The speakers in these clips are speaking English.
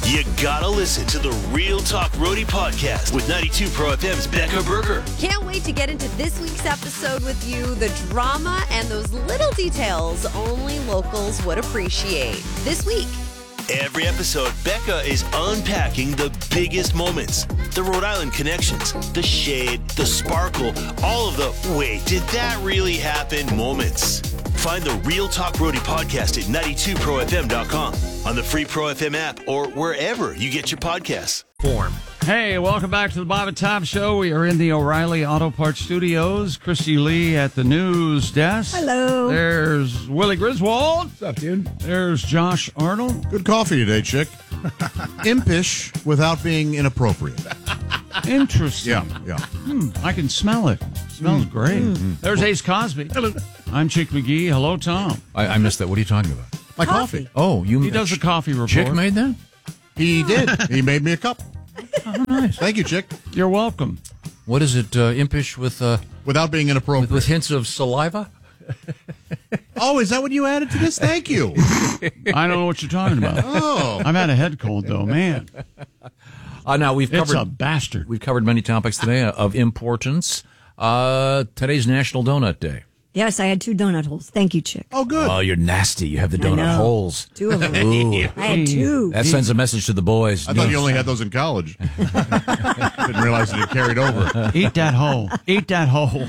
You gotta listen to the Real Talk Roadie podcast with 92 Pro FM's Becca Berger. Can't wait to get into this week's episode with you. The drama and those little details only locals would appreciate. This week. Every episode, Becca is unpacking the biggest moments, the Rhode Island connections, the shade, the sparkle, all of the wait, did that really happen moments. Find the Real Talk Roadie podcast at 92profm.com, on the free Pro FM app, or wherever you get your podcasts. Hey, welcome back to the Bob and Tom Show. We are in the O'Reilly Auto Parts Studios. Christy Lee at the news desk. Hello. There's Willie Griswold. What's up, dude? There's Josh Arnold. Good coffee today, chick. Impish without being inappropriate. Interesting. Yeah. I can smell it. Smells great. There's Ace Cosby. Hello. I'm Chick McGee. Hello, Tom. I missed that. What are you talking about? My coffee. Oh, He does a coffee report. Chick made that? He did. He made me a cup. Oh, nice. Thank you, chick. You're welcome. What is it, impish with Without being inappropriate. with hints of saliva? Oh, is that what you added to this? Thank you. I don't know what you're talking about. Oh. I've had a head cold, though, man. Now we've It's covered a bastard. we've covered many topics today of importance. Today's National Donut Day. Yes, I had 2 donut holes. Thank you, Chick. Oh, good. Oh, you're nasty. You have the donut know. holes. 2 of them. Ooh. I had 2. That sends a message to the boys. I thought you only had those in college. Didn't realize it carried over. Eat that hole. Eat that hole.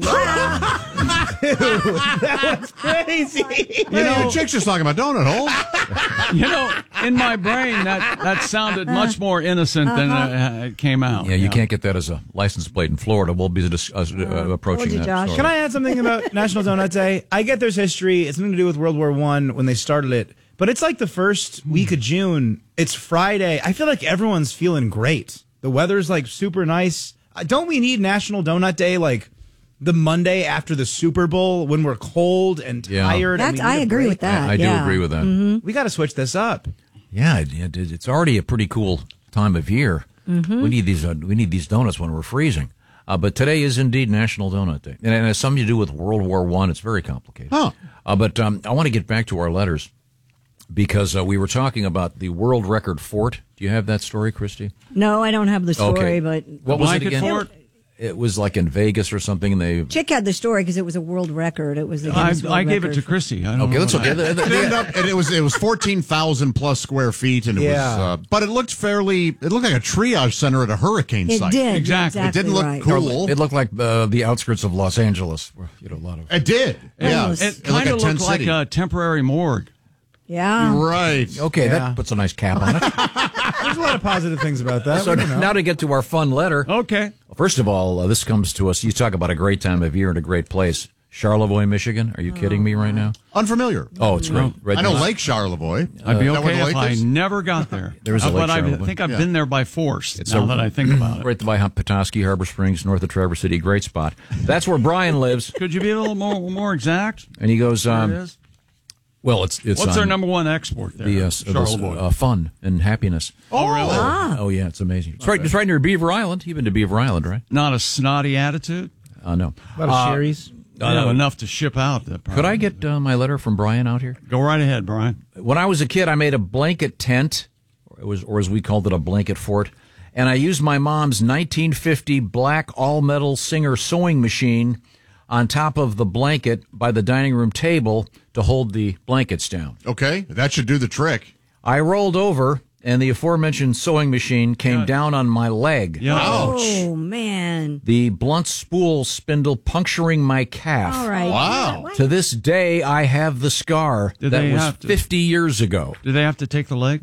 Crazy. You know, the chick's just talking about donut holes. You know, in my brain, that sounded much more innocent than it came out. Yeah, you can't get that as a license plate in Florida. We'll be approaching you, that. Josh. Sorry. Can I add something about National Donut Day? I get there's history. It's something to do with World War I when they started it. But it's like the first week of June. It's Friday. I feel like everyone's feeling great. The weather's like super nice. Don't we need National Donut Day like the Monday after the Super Bowl when we're cold and tired? That's, I agree with that. I do agree with that. We got to switch this up. Yeah, it's already a pretty cool time of year. We need these donuts when we're freezing. But today is indeed National Donut Day, and it has something to do with World War I. It's very complicated. Huh. But I want to get back to our letters because we were talking about the world record fort. Do you have that story, Christy? No, I don't have the story, Okay. but What was it Blanket again? fort? It was like in Vegas or something. And they Chick had the story because it was a world record. It was the Guinness World I gave it Record. to Christy. I don't okay. know That's what okay. It ended up, and it was 14,000 plus square feet, and it Yeah. was. But it looked like a triage center at a hurricane It site. did. Exactly. It didn't look right. cool. It looked like the outskirts of Los Angeles. Where, a lot of. It did. Yeah. Almost. It kind of looked like a temporary morgue. Yeah. Right. Okay, Yeah. that puts a nice cap on it. There's a lot of positive things about that. So We don't know. now to get to our fun letter. Okay. First of all, this comes to us. You talk about a great time of year and a great place. Charlevoix, Michigan. Are you kidding me right now? Unfamiliar. Oh, it's great. Right I know now. Lake Charlevoix. I'd be Is that where okay the if lake I is? never got there. There is a Lake But I Charlevoix. think I've Yeah. been there by force, It's now that I think about it. Right by Petoskey, Harbor Springs, north of Traverse City. Great spot. That's where Brian lives. Could you be a little more exact? And he goes, There it is. well, it's What's on their number one export there? the Charlevoix. fun and happiness. Oh, really? Oh, yeah, it's amazing. It's right near Beaver Island. You've been to Beaver Island, right? Not a snotty attitude? No. A lot of Sherry's. Enough to ship out. Could I get my letter from Brian out here? Go right ahead, Brian. When I was a kid, I made a blanket tent, or as we called it, a blanket fort, and I used my mom's 1950 black all-metal Singer sewing machine on top of the blanket by the dining room table to hold the blankets down. Okay, that should do the trick. I rolled over, and the aforementioned sewing machine came down on my leg. Yeah. Oh, man. The blunt spool spindle puncturing my calf. All right. Wow. What? To this day, I have the scar Did that they was have to- 50 years ago. Do they have to take the leg?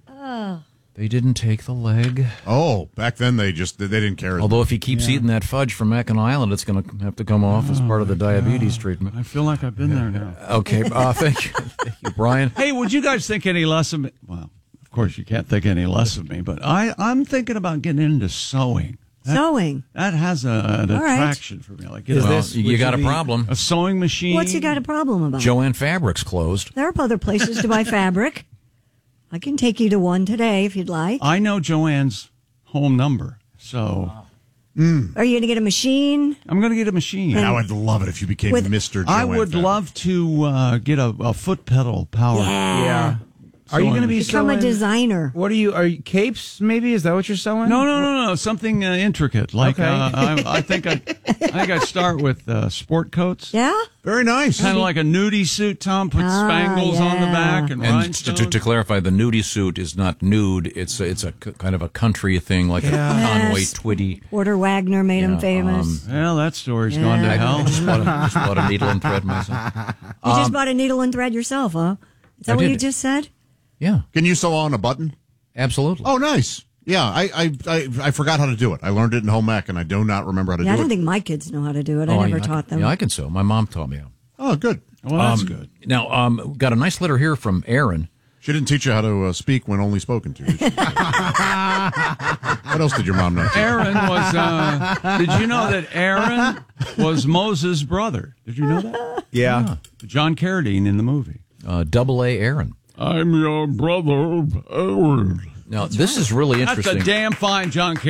They didn't take the leg. Oh, back then they didn't care. Although if he keeps eating that fudge from Mackinac Island, it's going to have to come off as part of the diabetes treatment. I feel like I've been there now. Okay, thank you, Brian. Hey, would you guys think any less of me? Well, of course you can't think any less of me, but I'm thinking about getting into sewing. Sewing. That has an All right. attraction for me. Like, Is Well, this- you would got you a be- problem. a sewing machine. What's you got a problem about? Joanne Fabric's closed. There are other places to buy fabric. I can take you to one today if you'd like. I know Joanne's home number, so Are you going to get a machine? I'm going to get a machine. Now I'd love it if you became With- Mr. Joanne I would Fabric. love to get a foot pedal power. Yeah. Are you going to be Become selling? a designer. What are you? Are you capes? Maybe is that what you're selling? No. Something intricate. Like Okay. I think I'd start with sport coats. Yeah? Very nice. Kind of like a nudie suit, Tom. Put spangles on the back and And rhinestones. to clarify, the nudie suit is not nude. It's a kind of a country thing, like a Conway Yes. Twitty. Porter Wagner made him famous. Well, that story's gone to Yeah. hell. I just bought a needle and thread myself. You just bought a needle and thread yourself, huh? Is that I what did. you just said? Yeah, Can you sew on a button? absolutely. Oh, nice. Yeah, I forgot how to do it. I learned it in home ec, and I do not remember how to Yeah, I do don't it. think my kids know how to do it. I Oh, never yeah, taught them. Yeah, I can sew. My mom taught me how. Oh, good. Well, that's good. Now, got a nice letter here from Aaron. She didn't teach you how to speak when only spoken to. Did she? What else did your mom know? Aaron was. Did you know that Aaron was Moses' brother? Did you know that? Yeah. John Carradine in the movie. Double A Aaron. I'm your brother, Aaron. Now, this is really That's interesting. a damn fine John Carradine.